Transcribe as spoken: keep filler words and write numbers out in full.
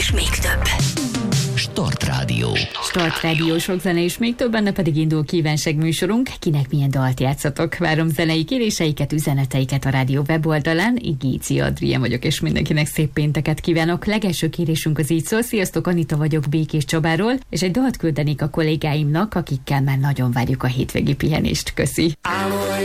és még több. Start Rádió. Start Rádió, sok zene és még több, benne pedig indul kívánság műsorunk. Kinek milyen dalt játszatok? Várom zenei kéréseiket, üzeneteiket a rádió weboldalán. Igíci Adrien vagyok, és mindenkinek szép pénteket kívánok. Legelső kérésünk az így szól. Sziasztok, Anita vagyok Békés Csabáról, és egy dalt küldenék a kollégáimnak, akikkel már nagyon várjuk a hétvégi pihenést. Köszi!